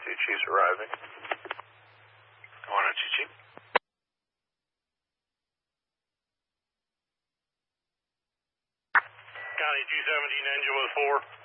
2 Chiefs arriving. 102 Chief. County 217, engine was 4.